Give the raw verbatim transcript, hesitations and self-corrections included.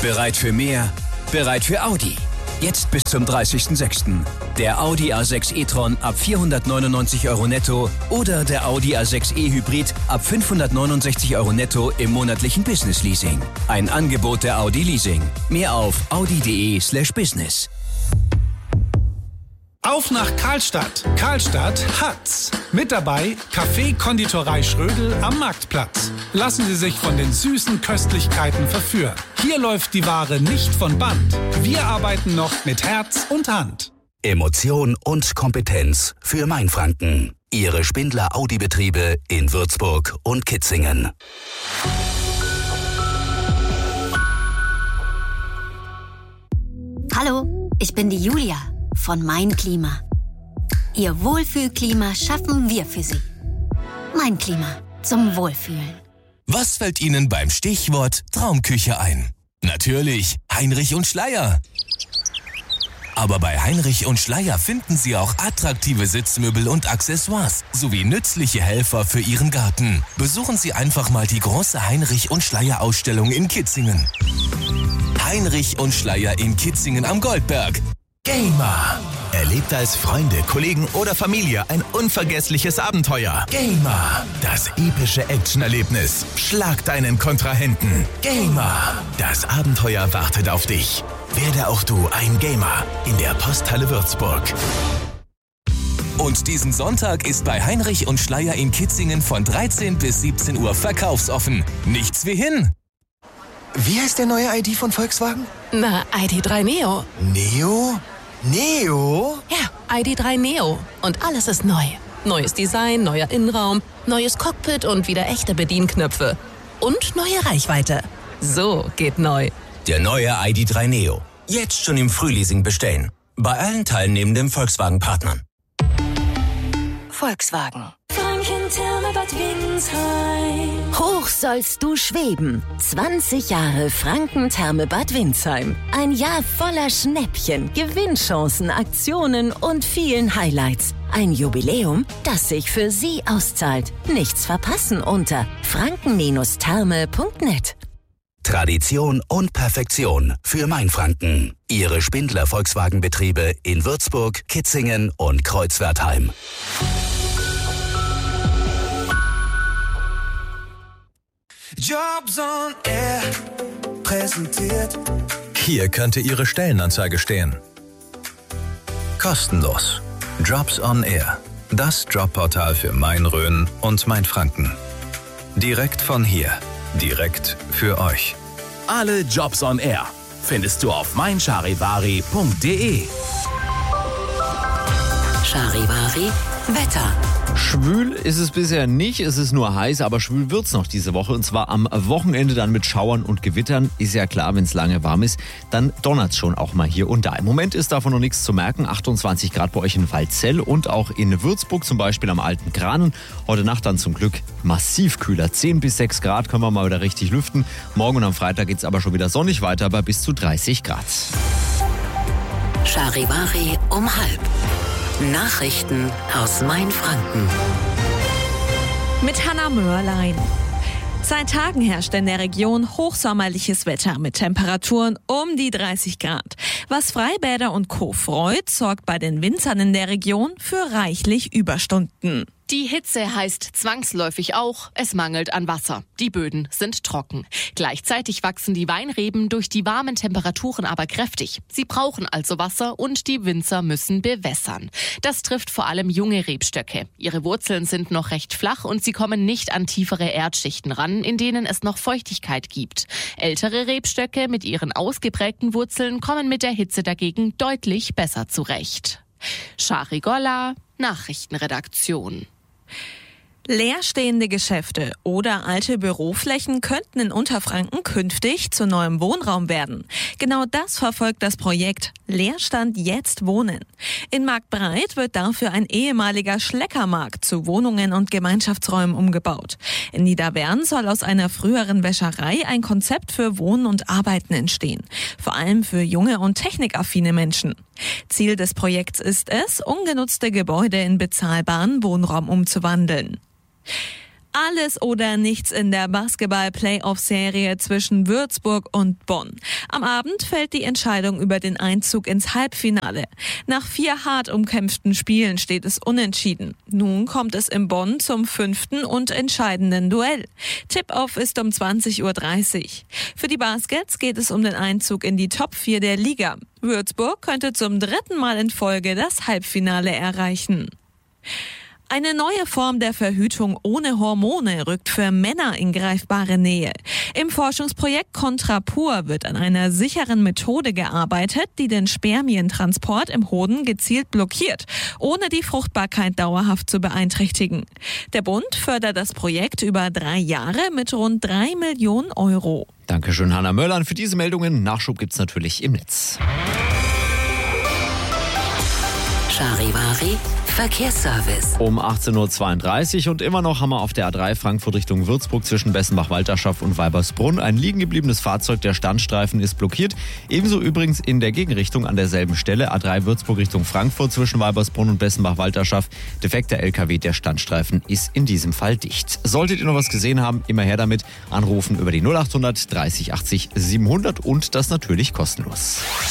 Bereit für mehr? Bereit für Audi. Jetzt bis zum dreißigsten sechsten Der Audi A sechs e-tron ab vierhundertneunundneunzig Euro netto oder der Audi A sechs e-Hybrid ab fünfhundertneunundsechzig Euro netto im monatlichen Business-Leasing. Ein Angebot der Audi Leasing. Mehr auf audi.de slash business. Auf nach Karlstadt. Karlstadt hat's. Mit dabei Café Konditorei Schrödel am Marktplatz. Lassen Sie sich von den süßen Köstlichkeiten verführen. Hier läuft die Ware nicht von Band. Wir arbeiten noch mit Herz und Hand. Emotion und Kompetenz für Mainfranken. Ihre Spindler Audi-Betriebe in Würzburg und Kitzingen. Hallo, ich bin die Julia von Mein Klima. Ihr Wohlfühlklima schaffen wir für Sie. Mein Klima zum Wohlfühlen. Was fällt Ihnen beim Stichwort Traumküche ein? Natürlich Heinrich und Schleyer. Aber bei Heinrich und Schleyer finden Sie auch attraktive Sitzmöbel und Accessoires sowie nützliche Helfer für Ihren Garten. Besuchen Sie einfach mal die große Heinrich und Schleyer Ausstellung in Kitzingen. Heinrich und Schleyer in Kitzingen am Goldberg. Gamer. Erlebt als Freunde, Kollegen oder Familie ein unvergessliches Abenteuer. Gamer. Das epische Actionerlebnis. Schlag deinen Kontrahenten. Gamer. Das Abenteuer wartet auf dich. Werde auch du ein Gamer in der Posthalle Würzburg. Und diesen Sonntag ist bei Heinrich und Schleyer in Kitzingen von dreizehn bis siebzehn Uhr verkaufsoffen. Nichts wie hin. Wie heißt der neue I D von Volkswagen? Na, I D drei Neo. Neo? Neo? Ja, I D drei Neo. Und alles ist neu. Neues Design, neuer Innenraum, neues Cockpit und wieder echte Bedienknöpfe. Und neue Reichweite. So geht neu. Der neue I D drei Neo. Jetzt schon im Frühleasing bestellen. Bei allen teilnehmenden Volkswagen-Partnern. Volkswagen. Franken-Therme Bad Windsheim. Hoch sollst du schweben. zwanzig Jahre Franken-Therme Bad Windsheim. Ein Jahr voller Schnäppchen, Gewinnchancen, Aktionen und vielen Highlights. Ein Jubiläum, das sich für Sie auszahlt. Nichts verpassen unter franken Therme punkt net. Tradition und Perfektion für Mainfranken. Ihre Spindler Volkswagen-Betriebe in Würzburg, Kitzingen und Kreuzwertheim. Jobs on Air präsentiert. Hier könnte Ihre Stellenanzeige stehen. Kostenlos. Jobs on Air. Das Jobportal für Main-Rhön und Mainfranken. Direkt von hier. Direkt für euch. Alle Jobs on Air findest du auf mein charivari punkt de. Charivari Wetter. Schwül ist es bisher nicht, es ist nur heiß, aber schwül wird's noch diese Woche und zwar am Wochenende dann mit Schauern und Gewittern. Ist ja klar, wenn es lange warm ist, dann donnert's schon auch mal hier und da. Im Moment ist davon noch nichts zu merken, achtundzwanzig Grad bei euch in Waldzell und auch in Würzburg, zum Beispiel am Alten Granen. Heute Nacht dann zum Glück massiv kühler, zehn bis sechs Grad können wir mal wieder richtig lüften. Morgen und am Freitag geht's aber schon wieder sonnig weiter, bei bis zu dreißig Grad. Charivari um halb. Nachrichten aus Mainfranken. Mit Hanna Mörlein. Seit Tagen herrscht in der Region hochsommerliches Wetter mit Temperaturen um die dreißig Grad. Was Freibäder und Co. freut, sorgt bei den Winzern in der Region für reichlich Überstunden. Die Hitze heißt zwangsläufig auch, es mangelt an Wasser. Die Böden sind trocken. Gleichzeitig wachsen die Weinreben durch die warmen Temperaturen aber kräftig. Sie brauchen also Wasser und die Winzer müssen bewässern. Das trifft vor allem junge Rebstöcke. Ihre Wurzeln sind noch recht flach und sie kommen nicht an tiefere Erdschichten ran, in denen es noch Feuchtigkeit gibt. Ältere Rebstöcke mit ihren ausgeprägten Wurzeln kommen mit der Hitze dagegen deutlich besser zurecht. Shari Golla, Nachrichtenredaktion. Leerstehende Geschäfte oder alte Büroflächen könnten in Unterfranken künftig zu neuem Wohnraum werden. Genau das verfolgt das Projekt Leerstand jetzt wohnen. In Marktbreit wird dafür ein ehemaliger Schleckermarkt zu Wohnungen und Gemeinschaftsräumen umgebaut. In Niederwern soll aus einer früheren Wäscherei ein Konzept für Wohnen und Arbeiten entstehen. Vor allem für junge und technikaffine Menschen. Ziel des Projekts ist es, ungenutzte Gebäude in bezahlbaren Wohnraum umzuwandeln. Alles oder nichts in der Basketball-Playoff-Serie zwischen Würzburg und Bonn. Am Abend fällt die Entscheidung über den Einzug ins Halbfinale. Nach vier hart umkämpften Spielen steht es unentschieden. Nun kommt es in Bonn zum fünften und entscheidenden Duell. Tip-Off ist um zwanzig Uhr dreißig. Für die Baskets geht es um den Einzug in die Top vier der Liga. Würzburg könnte zum dritten Mal in Folge das Halbfinale erreichen. Eine neue Form der Verhütung ohne Hormone rückt für Männer in greifbare Nähe. Im Forschungsprojekt Contrapur wird an einer sicheren Methode gearbeitet, die den Spermientransport im Hoden gezielt blockiert, ohne die Fruchtbarkeit dauerhaft zu beeinträchtigen. Der Bund fördert das Projekt über drei Jahre mit rund drei Millionen Euro. Dankeschön, Hanna Möllern. Für diese Meldungen Nachschub gibt's natürlich im Netz. Charivari Verkehrsservice. Um achtzehn Uhr zweiunddreißig und immer noch haben wir auf der A drei Frankfurt Richtung Würzburg zwischen Bessenbach-Walterschaft und Weibersbrunn ein liegen gebliebenes Fahrzeug. Der Standstreifen ist blockiert. Ebenso übrigens in der Gegenrichtung an derselben Stelle. A drei Würzburg Richtung Frankfurt zwischen Weibersbrunn und Bessenbach-Walterschaft. Defekter L K W, der Standstreifen ist in diesem Fall dicht. Solltet ihr noch was gesehen haben, immer her damit. Anrufen über die null acht hundert dreißig achtzig siebenhundert und das natürlich kostenlos.